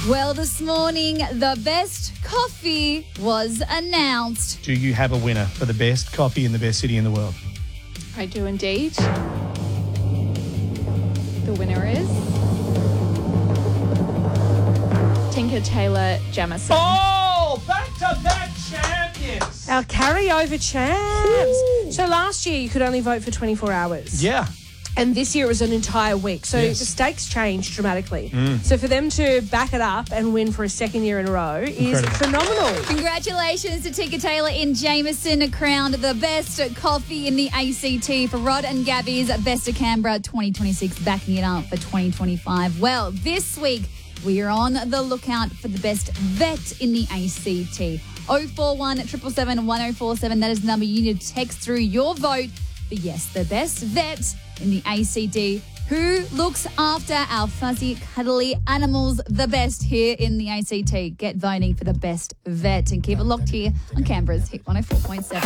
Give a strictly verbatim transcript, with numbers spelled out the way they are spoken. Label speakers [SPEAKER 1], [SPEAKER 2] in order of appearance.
[SPEAKER 1] Well, this morning, the best coffee was announced.
[SPEAKER 2] Do you have a winner for the best coffee in the best city in the world?
[SPEAKER 3] I do indeed. The winner is Tinker Tailor Jamison.
[SPEAKER 2] Oh, back-to-back champions.
[SPEAKER 4] Our carryover champs. So last year you could only vote for twenty-four hours.
[SPEAKER 2] Yeah.
[SPEAKER 4] And this year it was an entire week. So
[SPEAKER 2] Yes.
[SPEAKER 4] the stakes changed dramatically. So for them to back it up and win for a second year in a row is
[SPEAKER 2] Incredible.
[SPEAKER 4] phenomenal.
[SPEAKER 1] Congratulations to Tinker Tailor in Jameson, crowned the best coffee in the A C T for Rod and Gabby's Best of Canberra twenty twenty-six, backing it up for twenty twenty-five. Well, this week we are on the lookout for the best vet in the A C T. oh four one, seven seven seven, one oh four seven, that is the number you need to text through your vote for, yes, the best vet in the A C T. Who looks after our fuzzy, cuddly animals the best here in the A C T? Get voting for the best vet and keep it locked here on Canberra's Hit one oh four point seven.